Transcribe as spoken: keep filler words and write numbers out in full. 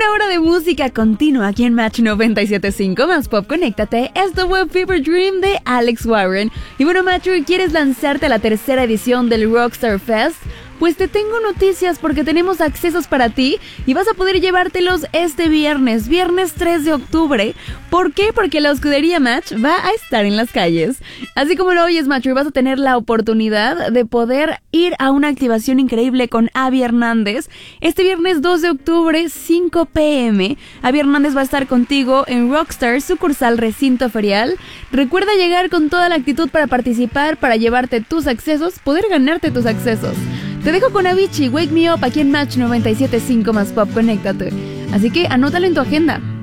Media hora de música continua aquí en Match noventa y siete punto cinco más Pop. Conéctate. Esto fue Fever Dream de Alex Warren. Y bueno, Macho, ¿quieres lanzarte a la tercera edición del Rockstar Fest? Pues te tengo noticias porque tenemos accesos para ti y vas a poder llevártelos este viernes, viernes tres de octubre. ¿Por qué? Porque la escudería Match va a estar en las calles. Así como lo oyes, Macho, y vas a tener la oportunidad de poder ir a una activación increíble con Abby Hernández. Este viernes dos de octubre, cinco pe eme. Abby Hernández va a estar contigo en Rockstar, sucursal Recinto Ferial. Recuerda llegar con toda la actitud para participar, para llevarte tus accesos, poder ganarte tus accesos. Te dejo con Avicii, Wake Me Up, aquí en Match noventa y siete punto cinco más Pop. Conéctate. Así que anótalo en tu agenda.